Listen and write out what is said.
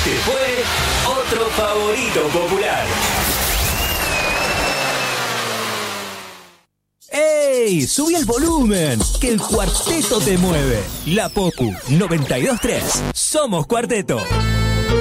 Este fue otro favorito popular. ¡Ey! ¡Subí el volumen! Que el cuarteto te mueve. La Popu 92.3. Somos Cuarteto.